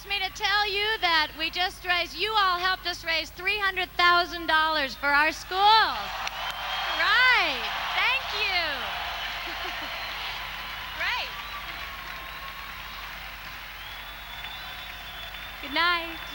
wants me to tell you that you all helped us raise $300,000 for our schools. Right. Thank you. Great. Good night.